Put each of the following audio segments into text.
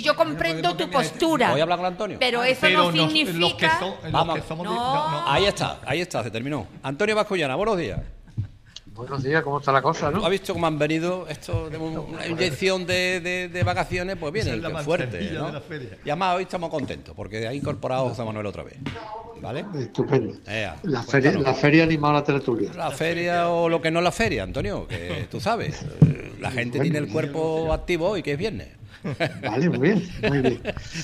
yo comprendo tu postura. Voy a hablar con Antonio. Pero eso no significa... Ahí está, se terminó. Antonio Vascollana, buenos días. Buenos días, ¿cómo está la cosa, no? ¿Has visto cómo han venido? Esto de una inyección de vacaciones, pues viene fuerte, ¿no? Y además hoy estamos contentos porque ha incorporado a José Manuel otra vez. ¿Vale? Estupendo. La feria animada a la tertulia. La feria o lo que no es la feria, Antonio, que tú sabes. La gente tiene el cuerpo activo hoy, que es viernes. Vale, muy bien, muy bien.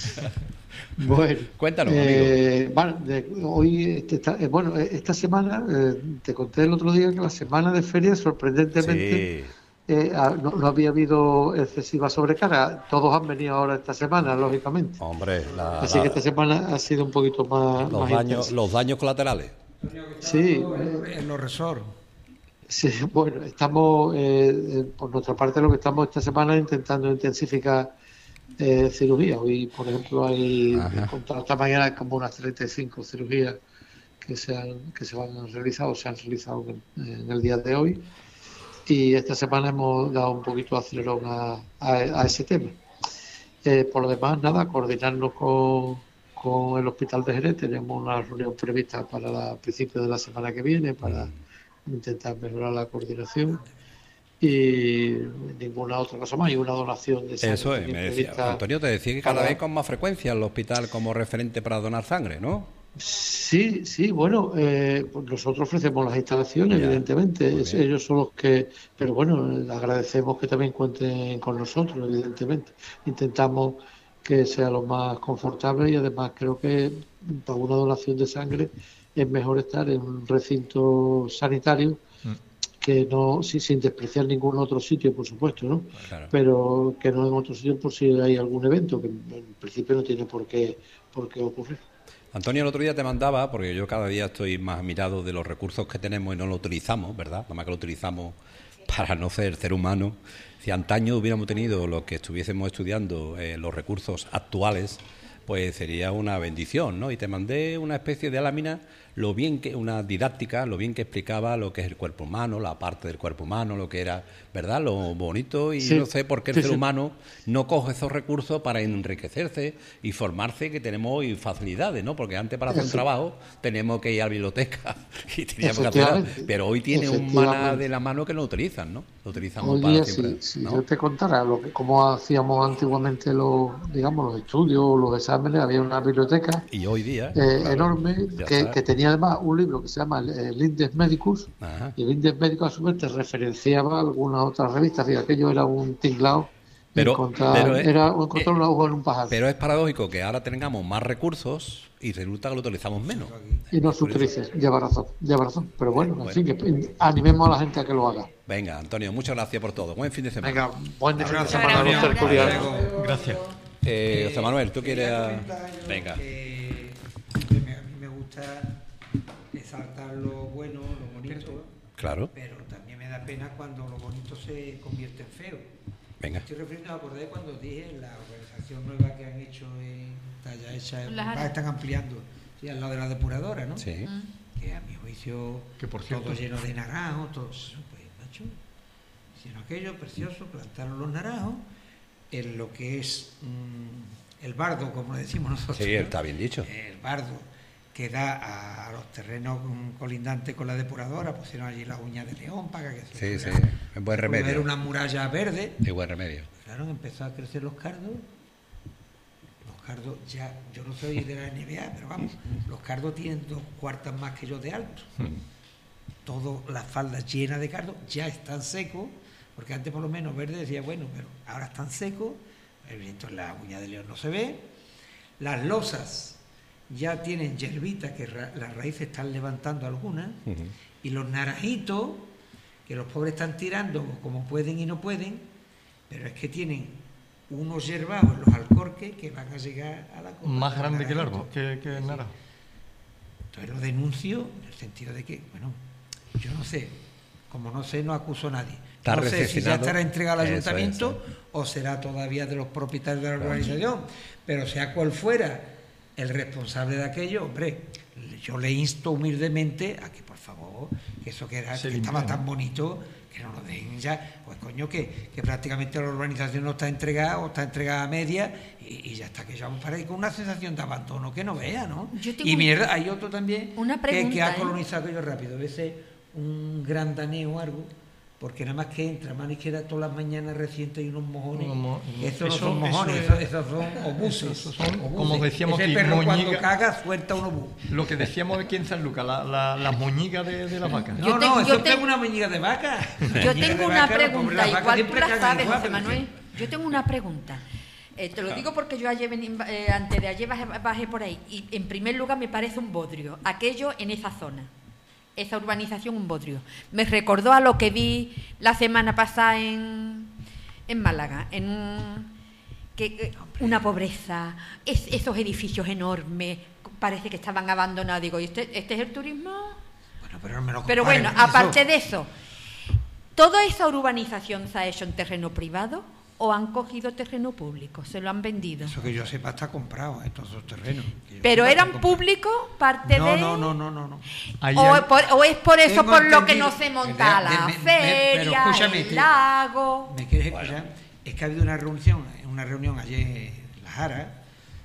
Bueno, cuéntanos, amigo. Hoy, esta semana, te conté el otro día que la semana de feria, sorprendentemente, no había habido excesiva sobrecarga. Todos han venido ahora esta semana, lógicamente. Hombre, así que esta semana ha sido un poquito más los daños colaterales. Sí. En los resorts. Sí, bueno, estamos, por nuestra parte, lo que estamos esta semana intentando intensificar cirugías. Hoy, por ejemplo, hay esta mañana como unas 35 cirugías que se han realizado en el día de hoy, y esta semana hemos dado un poquito de acelerón a ese tema. Por lo demás, nada, coordinarnos con el Hospital de Jerez. Tenemos una reunión prevista para principios de la semana que viene para intentar mejorar la coordinación. Y ninguna otra cosa más, y una donación de sangre. Eso es, me decía, Antonio, te decía que cada vez con más frecuencia el hospital como referente para donar sangre, ¿no? Sí, bueno, pues nosotros ofrecemos las instalaciones, evidentemente, ellos son los que, pero bueno, agradecemos que también cuenten con nosotros, evidentemente. Intentamos que sea lo más confortable, y además creo que para una donación de sangre es mejor estar en un recinto sanitario, que no, sin despreciar ningún otro sitio, por supuesto, ¿no? Claro. Pero que no en otro sitio por si hay algún evento, que en principio no tiene por qué ocurrir. Antonio, el otro día te mandaba, porque yo cada día estoy más admirado de los recursos que tenemos y no lo utilizamos, ¿verdad? Nada más que lo utilizamos para no ser humano. Si antaño hubiéramos tenido lo que estuviésemos estudiando, los recursos actuales, pues sería una bendición, ¿no? Y te mandé una especie de lámina, una didáctica, lo bien que explicaba lo que es el cuerpo humano, la parte del cuerpo humano, lo que era, ¿verdad?, lo bonito, y no sé por qué el ser humano no coge esos recursos para enriquecerse y formarse, que tenemos hoy facilidades, ¿no? Porque antes, para hacer un trabajo teníamos que ir a la biblioteca y teníamos que hacer, pero hoy tiene un maná de la mano que no utilizan, ¿no? Lo utilizamos para siempre. Si yo te contara cómo hacíamos antiguamente los estudios, los exámenes, había una biblioteca y hoy día enorme que tenía además un libro que se llama el Index Medicus. Y el Index Medicus, a su vez, te referenciaba algunas otras revistas, y aquello era un tinglao. Era encontrar una aguja en un pajar. Pero es paradójico que ahora tengamos más recursos y resulta que lo utilizamos menos. Y no se utilice, lleva razón. Pero bueno, en fin, que animemos a la gente a que lo haga. Venga, Antonio, muchas gracias por todo. Buen fin de semana. Venga, buen fin de semana a los tertulianos. Gracias. José Manuel, ¿tú quieres...? Venga. A mí me gusta exaltar lo bueno, lo bonito. Claro. Pero también me da pena cuando lo bonito se convierte en feo. Venga. Estoy refiriendo, acordé cuando dije la organización nueva que han hecho ya hecha, están ampliando, al lado de la depuradora, ¿no? Sí. Que a mi juicio, que por cierto, todo lleno de naranjos, todo eso, pues, macho, hicieron aquello precioso, plantaron los naranjos en lo que es el bardo, como decimos nosotros. Sí, está bien dicho. El bardo que da a los terrenos colindantes con la depuradora, pusieron allí las uñas de león para que se es buen remedio. Era una muralla verde. Sí, buen remedio. Claro, empezó a crecer los cardos. Los cardos ya, yo no soy de la NBA, pero vamos, los cardos tienen 2 cuartas más que yo de alto. Todas las faldas llenas de cardos ya están secos, porque antes por lo menos verde decía, bueno, pero ahora están secos, el viento en la uña de león no se ve. Las losas ya tienen hierbitas, que las raíces están levantando algunas, y los naranjitos, que los pobres están tirando como pueden y no pueden, pero es que tienen unos hierbados en los alcorques que van a llegar a la copa. Más grande que el árbol, que el naranjo. Entonces lo denuncio en el sentido de que, bueno, yo no sé, como no sé, no acuso a nadie. No sé si ya estará entregado al ayuntamiento o será todavía de los propietarios de la organización, pero sea cual fuera el responsable de aquello, hombre, yo le insto humildemente a que, por favor, que eso que estaba tan bonito, que no nos dejen ya, pues coño, que prácticamente la urbanización no está entregada o está entregada a media y ya está, que ya vamos para ahí con una sensación de abandono que no vea, ¿no? Y mierda, hay otro también que ha colonizado aquello rápido, a veces un gran danés o algo, porque nada más que entra a mano izquierda todas las mañanas recientes hay unos mojones. Esos no son mojones, esos son obuses. Son, como decíamos ese aquí, perro cuando caga suelta un obús. Lo que decíamos aquí en San Lucas, las moñigas de las vacas. Yo tengo una moñiga de vaca. Yo tengo una pregunta, igual tú la sabes, José Manuel. Yo tengo una pregunta. Te lo digo porque yo ayer antes de ayer bajé por ahí y en primer lugar me parece un bodrio, aquello en esa zona. Esa urbanización un bodrio. Me recordó a lo que vi la semana pasada en Málaga, una pobreza, esos edificios enormes, parece que estaban abandonados. Digo, ¿y este es el turismo? Pero bueno, aparte de eso, ¿toda esa urbanización se ha hecho en terreno privado o han cogido terreno público? ¿Se lo han vendido? Eso que yo sepa está comprado, todos esos terrenos. ¿Pero eran públicos parte de...? No. ¿O es por eso por lo que no se monta la feria, el lago? ¿Me quieres escuchar? Es que ha habido una reunión ayer en La Jara,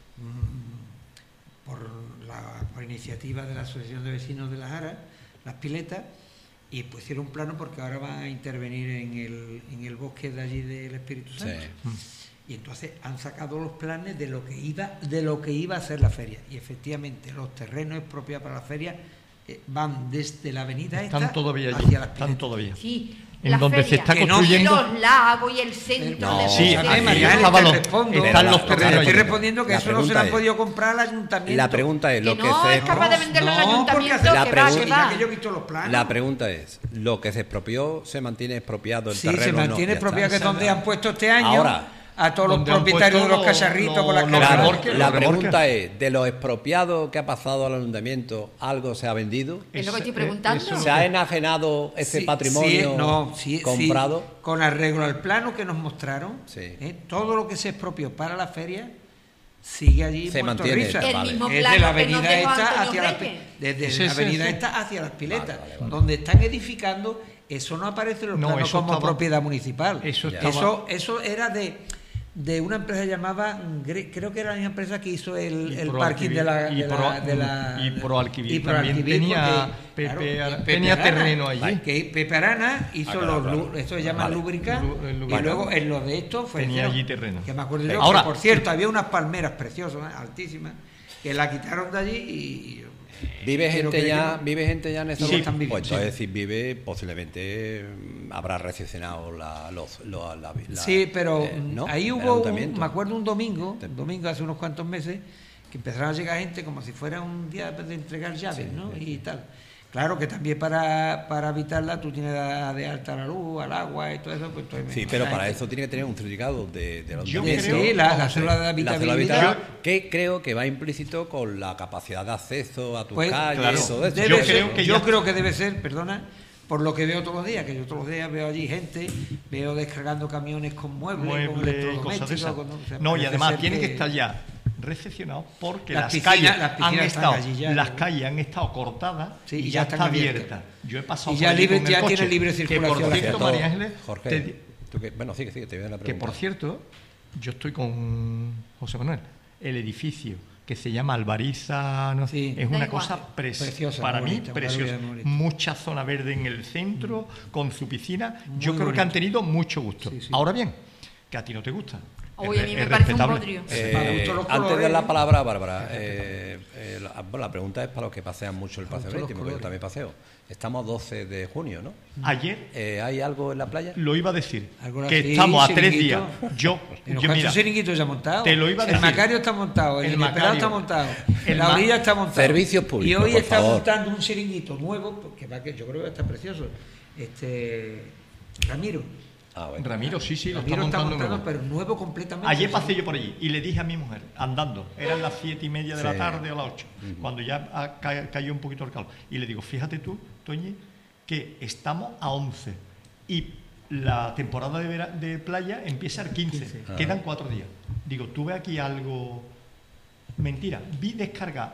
por iniciativa de la Asociación de Vecinos de La Jara, Las Piletas, y pusieron un plano porque ahora van a intervenir en el bosque de allí del Espíritu Santo. Sí. Y entonces han sacado los planes de lo que iba a ser la feria. Y efectivamente los terrenos expropiados para la feria van desde la avenida están esta todavía allí, hacia las están todavía. Sí. En donde se está construyendo los lagos y el centro de sí, están los terrenos. Estoy respondiendo que eso no se lo han podido comprar al ayuntamiento. La pregunta es, es capaz de venderlo al ayuntamiento. La pregunta es, ¿lo que se expropió se mantiene expropiado el terreno? Sí, se mantiene expropiado, que es donde han puesto este año. Ahora, a todos los propietarios de los cacharritos con las la pregunta es, de lo expropiado que ha pasado al ayuntamiento, ¿algo se ha vendido? Es lo que estoy preguntando. ¿Se ha enajenado ese patrimonio comprado? Sí, con arreglo al plano que nos mostraron, sí. Todo lo que se expropió para la feria sigue allí. Se mantiene. El mismo desde plano la avenida esta hacia las piletas, donde están edificando. Eso no aparece en los planos como propiedad municipal. Eso era de una empresa llamada, creo que era la misma empresa que hizo el parking de la y Proalquivir también tenía terreno allí. Que Pepe Arana hizo esto se llama lúbrica, y luego en lo de esto tenía allí terreno. Que me acuerdo yo, que por cierto había unas palmeras preciosas, altísimas, que la quitaron de allí y ¿Vive gente ya en esa zona? Sí, pues entonces si vive, posiblemente habrá recepcionado la sí, pero ¿no? Ahí hubo, me acuerdo un domingo hace unos cuantos meses, que empezaron a llegar gente como si fuera un día de entregar llaves, ¿no? Y tal. Claro que también para habitarla tú tienes de alta la luz, al agua y todo eso. Pues, sí, pero para eso tiene que tener un certificado de la cédula de habitabilidad. Que creo que va implícito con la capacidad de acceso a tus calles. Claro, yo creo que debe ser, perdona, por lo que veo todos los días, que yo todos los días veo allí gente, veo descargando camiones con muebles con electrodomésticos. Y además tiene que estar ya recepcionado porque las calles han estado cortadas y ya están abiertas. Yo he pasado y ya tiene libre circulación. Que por cierto, María Ángeles, Jorge, sigue, te voy a la pregunta. Que por cierto, yo estoy con José Manuel. El edificio que se llama Albariza, es una cosa preciosa, para mí preciosa. Mucha zona verde en el centro, con su piscina. Yo creo que han tenido mucho gusto. Ahora bien, que a ti no te gusta. Oye, a mí me parece un bodrio. Antes de la palabra, Bárbara, la pregunta es para los que pasean mucho el Paseo Marítimo, que yo también paseo. Estamos 12 de junio, ¿no? Ayer. ¿Hay algo en la playa? Lo iba a decir, que estamos a 3 días. Mira, chiringuitos ya montado. Te lo iba a decir. El Macario está montado, el Inesperado está montado, la orilla está montada. Servicios públicos, y hoy está montando un chiringuito nuevo, que yo creo que está precioso. Ramiro. Ramiro, sí, lo está montando, pero nuevo completamente. Ayer pasé yo por allí y le dije a mi mujer, andando, eran las 7:30 de la tarde o las 8, cuando ya cayó un poquito el calor, y le digo, fíjate tú, Toñi, que estamos a 11 y la temporada de playa empieza el 15, quedan 4 días. Digo, ¿tú ves aquí algo? Mentira, vi descargar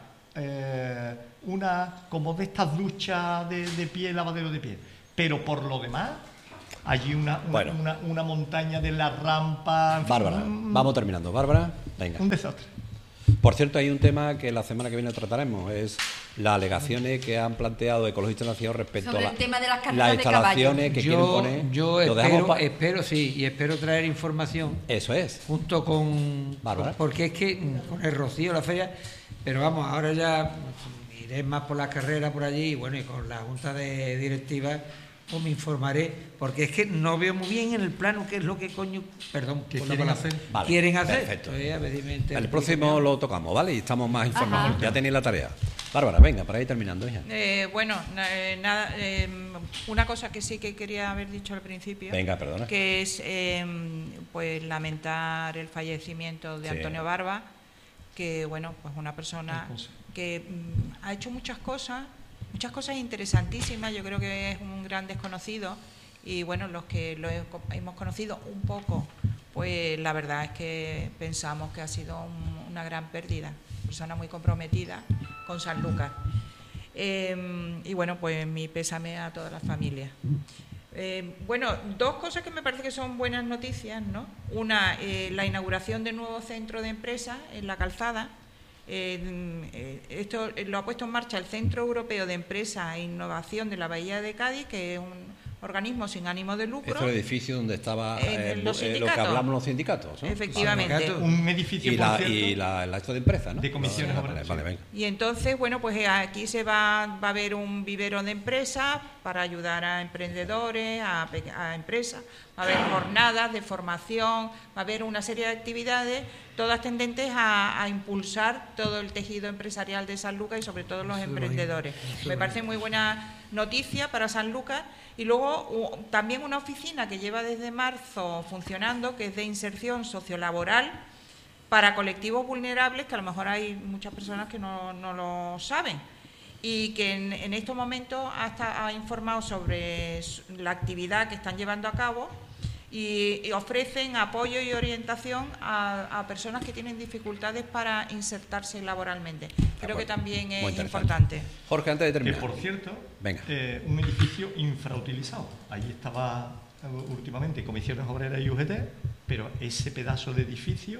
una como de estas duchas de pie, lavadero de pie, pero por lo demás allí una montaña de la rampa. Bárbara, vamos terminando. Bárbara, venga. Un desastre. Por cierto, hay un tema que la semana que viene trataremos, es las alegaciones que han planteado Ecologistas Nacional respecto sobre a el tema de las carreras las instalaciones que quieren poner. Yo espero traer información. Eso es. Junto con Bárbara. Porque es que con el Rocío, la feria, pero vamos, ahora ya iré más por las carreras por allí y bueno, y con la junta de directiva pues me informaré, porque es que no veo muy bien en el plano qué es lo que quieren hacer. Vale, quieren hacer. Perfecto. El próximo lo tocamos, ¿vale? Y estamos más informados. Ajá. Ya tenéis la tarea. Bárbara, venga, para ir terminando, hija. Nada, una cosa que sí que quería haber dicho al principio. Venga, perdona. Que es pues lamentar el fallecimiento de Antonio Barba, que bueno, pues una persona que ha hecho muchas cosas interesantísimas. Yo creo que es un gran desconocido y bueno, los que lo hemos conocido un poco, pues la verdad es que pensamos que ha sido una gran pérdida. Persona muy comprometida con Sanlúcar. Y bueno, pues mi pésame a todas las familias. Bueno, dos cosas que me parece que son buenas noticias, ¿no? Una, la inauguración del nuevo centro de empresas en La Calzada. Esto lo ha puesto en marcha el Centro Europeo de Empresa e Innovación de la Bahía de Cádiz, que es un organismo sin ánimo de lucro. Este es el edificio donde estaba lo que hablamos los sindicatos, ¿no? Efectivamente. Un edificio, y la esto de empresa, ¿no? De comisiones obreras. Vale, venga. Y entonces, bueno, pues aquí va a haber un vivero de empresas para ayudar a emprendedores, a empresas. Va a haber jornadas de formación, va a haber una serie de actividades, todas tendentes a impulsar todo el tejido empresarial de Sanlúcar y sobre todo los emprendedores. Me parece muy buena noticia para Sanlúcar. Y luego también una oficina que lleva desde marzo funcionando, que es de inserción sociolaboral para colectivos vulnerables, que a lo mejor hay muchas personas que no lo saben, y que en estos momentos ha informado sobre la actividad que están llevando a cabo y ofrecen apoyo y orientación a personas que tienen dificultades para insertarse laboralmente. Creo que también es importante. Jorge, antes de terminar. Que, por cierto, venga. Un edificio infrautilizado. Allí estaba últimamente Comisiones Obreras y UGT, pero ese pedazo de edificio,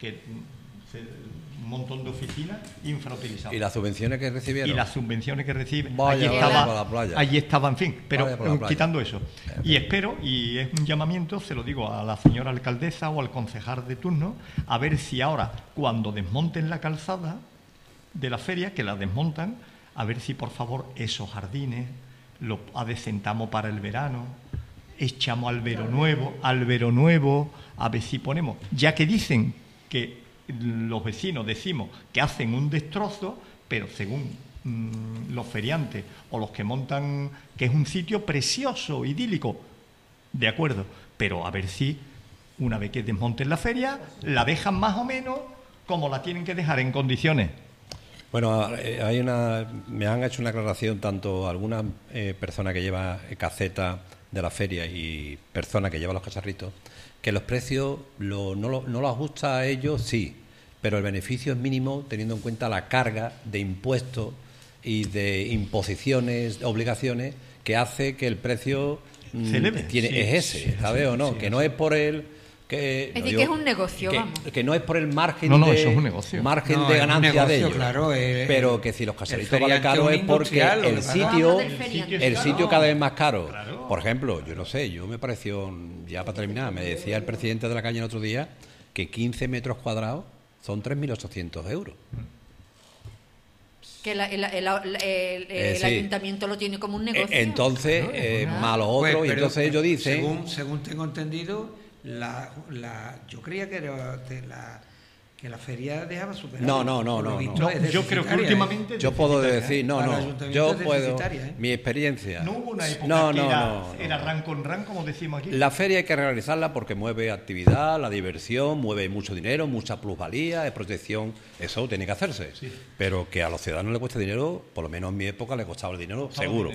un montón de oficinas infrautilizadas. ¿Y las subvenciones que recibieron? Y las subvenciones que reciben. Allí estaba, en fin, pero quitando eso. Y espero, y es un llamamiento, se lo digo a la señora alcaldesa o al concejal de turno, a ver si ahora, cuando desmonten la calzada de la feria, que la desmontan, a ver si por favor esos jardines los adecentamos para el verano, echamos al vero nuevo, a ver si ponemos, ya que dicen que los vecinos decimos que hacen un destrozo, pero según los feriantes o los que montan, que es un sitio precioso, idílico, de acuerdo, pero a ver si una vez que desmonten la feria la dejan más o menos como la tienen que dejar, en condiciones. Bueno, me han hecho una aclaración tanto alguna persona que lleva caseta de la feria y persona que lleva los cacharritos, que los precios no lo ajusta a ellos, sí, pero el beneficio es mínimo teniendo en cuenta la carga de impuestos y de imposiciones, obligaciones, que hace que el precio es ese, ¿sabes o no? Sí, que no es por el... es decir, que es un negocio, vamos. Que no es por el margen eso es un negocio. Margen de ganancia de ellos. Claro, pero que si los cacharritos valen caro es porque el sitio cada vez más caro. Claro. Por ejemplo, yo no sé, me pareció, ya para terminar, me decía el presidente de la caña el otro día que 15 metros cuadrados son 3.800 euros. Que el ayuntamiento lo tiene como un negocio. Entonces, más los otros, y entonces ellos dicen... Según tengo entendido, yo creía que la feria dejaba superar. No. Yo creo que últimamente... Yo puedo decir, yo puedo... Mi experiencia... No hubo una época que era ran con ran, como decimos aquí. La feria hay que realizarla porque mueve actividad, la diversión, mueve mucho dinero, mucha plusvalía, de protección, eso tiene que hacerse. Sí. Pero que a los ciudadanos les cueste dinero, por lo menos en mi época les costaba el dinero, seguro.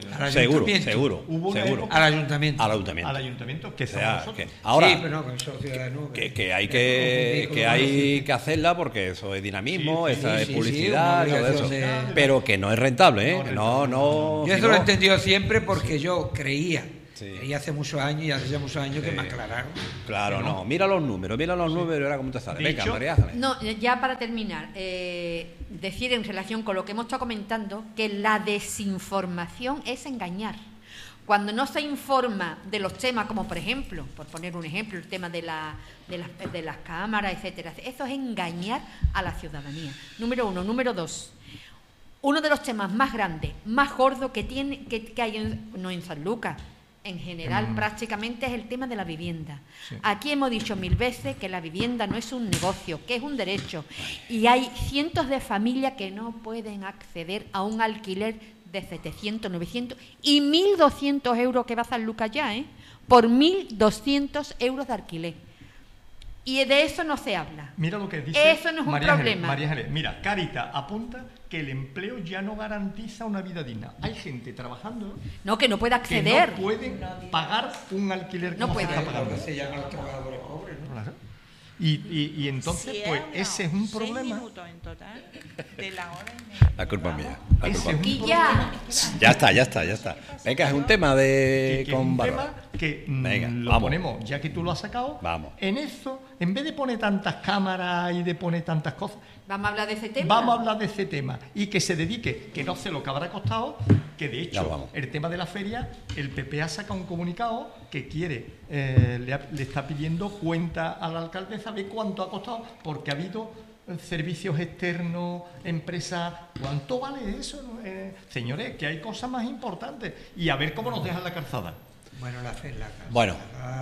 Al ayuntamiento. Al ayuntamiento, que somos nosotros. Ahora, sí, pero que hay que hacerla porque eso es dinamismo, esa es publicidad, todo eso. Pero que no es rentable, ¿eh? No. Yo eso lo he entendido siempre porque yo creía Sí. Y hace muchos años, que me aclararon. Claro, no. Mira los números, ahora cómo te sale. Venga, María Ángeles. No, ya para terminar, decir en relación con lo que hemos estado comentando, que la desinformación es engañar. Cuando no se informa de los temas, como por ejemplo, por poner un ejemplo, el tema de las cámaras, etcétera, eso es engañar a la ciudadanía. Número uno. Número dos, uno de los temas más grandes, más gordos que hay en San Lucas, en general prácticamente, es el tema de la vivienda. Sí. Aquí hemos dicho 1000 veces que la vivienda no es un negocio, que es un derecho. Y hay cientos de familias que no pueden acceder a un alquiler de 700, 900 y 1.200 euros que va a San Lucas ya, por 1.200 euros de alquiler. Y de eso no se habla. Mira lo que dice eso no es un problema. María Ángeles, mira, Cáritas apunta que el empleo ya no garantiza una vida digna. Hay gente trabajando que no puede acceder, que no pueden pagar un alquiler no puede. Se llaman los trabajadores pobres, ¿no? Claro. Y entonces, pues, ese es un problema. 6 minutos en total de la hora y media. La culpa mía. Ya está. Venga, es un tema de con Bárbara. Que venga, lo ponemos, ya que tú lo has sacado, vamos. En eso, en vez de poner tantas cámaras y de poner tantas cosas, vamos a hablar de ese tema. Vamos a hablar de ese tema y que se dedique, que no sé lo que habrá costado, que de hecho el tema de la feria, el PP ha sacado un comunicado que quiere, le está pidiendo cuenta a la alcaldesa de cuánto ha costado, porque ha habido servicios externos, empresas, ¿cuánto vale eso? Señores, que hay cosas más importantes y a ver cómo nos dejan la calzada. Bueno, la calzada. Bueno,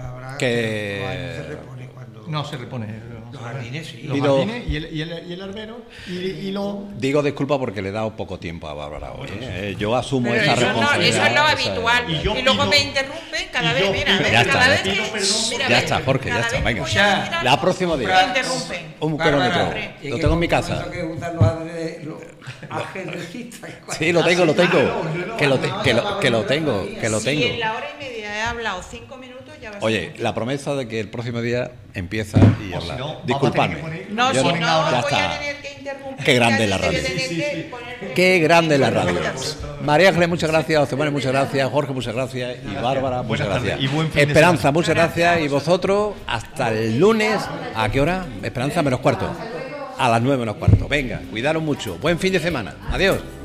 no se repone. Los jardines, sí. Los jardines y el albero. Digo disculpa porque le he dado poco tiempo a Bárbara hoy. Yo asumo esa eso responsabilidad. Eso es lo habitual. Y luego me interrumpen cada vez. Ya cada está. vez Ya está, Jorge, ya está. Venga. La próxima día. Me interrumpen. Un kilómetro. Lo tengo en mi casa. Sí, lo tengo. Que lo tengo. Si en la hora y media he hablado 5 minutos, ya vas. Oye, la promesa de que el próximo día empieza y habla. Si no, disculpadme. No, ya voy está. a tener que interrumpir. Qué grande la radio. Qué grande la radio. María Ángeles, muchas gracias. José, muchas gracias. Jorge, muchas gracias. Y Bárbara, muchas gracias. Esperanza, muchas gracias. Y vosotros, hasta el lunes. ¿A qué hora? Esperanza, -4. A las 9 menos cuarto. Venga, cuidaros mucho. Buen fin de semana. Adiós.